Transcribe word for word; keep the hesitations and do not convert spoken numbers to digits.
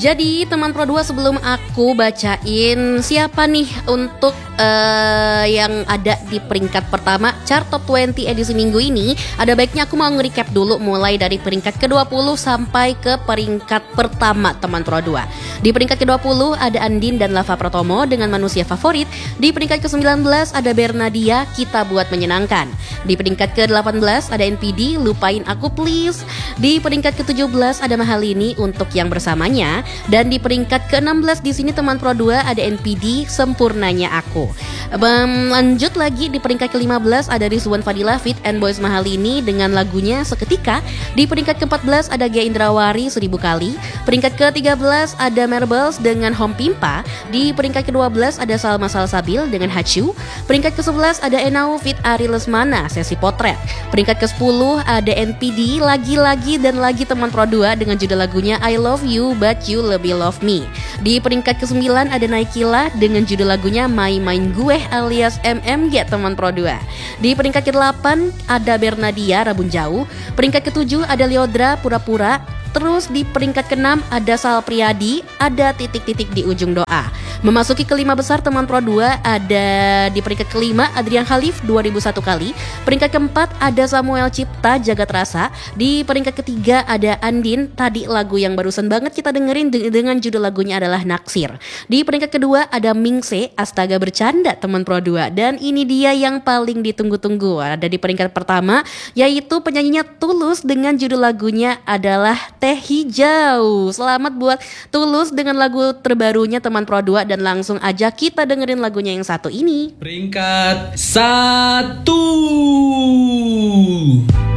Jadi teman Pro dua, sebelum aku bacain siapa nih untuk uh, yang ada di peringkat pertama chart top dua puluh edisi minggu ini, ada baiknya aku mau nge-recap dulu mulai dari peringkat ke dua puluh sampai ke peringkat pertama teman Pro dua. Di peringkat ke dua puluh ada Andin dan Lava Pratomo dengan Manusia Favorit. Di peringkat ke sembilan belas ada Bernadia, Kita Buat Menyenangkan. Di peringkat ke delapan belas ada N P D, Lupain Aku Please. Di peringkat ke tujuh belas ada Mahalini, Untuk Yang Bersamanya. Dan di peringkat ke enam belas di sini teman Pro dua ada N P D, Sempurnanya Aku. Um, lanjut lagi di peringkat ke lima belas ada Rizwan Fadila Fit and Boys Mahalini dengan lagunya Seketika. Di peringkat ke empat belas ada Gia Indrawari, Seribu Kali. Peringkat ke tiga belas ada Marbles dengan Home Pimpa. Di peringkat ke dua belas ada Salma Salsabil dengan Hachu. Peringkat ke sebelas ada Enau Fit Ari Lesmana, Sesi Potret. Peringkat ke sepuluh ada N P D, lagi-lagi dan lagi teman Pro dua dengan judul lagunya I Love You But You Lebih Love Me. Di peringkat ke sembilan ada Naikila dengan judul lagunya My Main Gue alias M M G teman Pro dua. Di peringkat ke delapan ada Bernadia, Rabun Jauh. Peringkat ke tujuh ada Leodra, Pura-Pura. Terus di peringkat keenam ada Sal Priadi, ada titik-titik di ujung doa. Memasuki kelima besar teman Pro dua ada di peringkat kelima Adrian Khalif dua ribu satu kali. Peringkat keempat ada Samuel Cipta, Jagat Rasa. Di peringkat ketiga ada Andin, tadi lagu yang barusan banget kita dengerin dengan judul lagunya adalah Naksir. Di peringkat kedua ada Mingse, Astaga Bercanda teman Pro dua. Dan ini dia yang paling ditunggu-tunggu, ada di peringkat pertama yaitu penyanyinya Tulus dengan judul lagunya adalah Teh Hijau. Selamat buat Tulus dengan lagu terbarunya teman Pro dua, dan langsung aja kita dengerin lagunya yang satu ini. Peringkat satu.